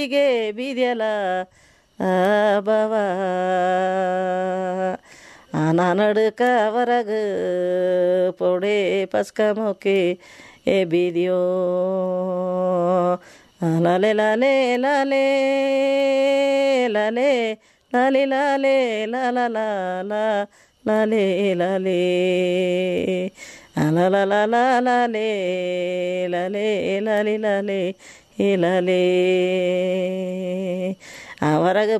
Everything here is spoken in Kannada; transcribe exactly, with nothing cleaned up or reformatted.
ಹೀಗೆ ಬೀದ್ಯಲ ಬಾವ ನಾನಡ್ಕ ಹೊರಗ ಪೌಡೆ ಪಸ್ಕ ಮೊಕ್ಕೆ ಎ ಬೀದಿಯೋ ಲಾಲೆ ಲಾಲೆ ಲಾಲೆ ಲಾಲೆ ಲಾಲೆ ಲಾಲೆ ಲಾಲ ಲಾಲ ಲಾಲೆ ಲಾಲೆ ಲಾಲ ಲಾಲ ಲಾಲೆ ಲಾಲೆ ಲಾಲೆ ಲಾಲೆ ಲಾಲೆ ಆ ಹೊರಗೆ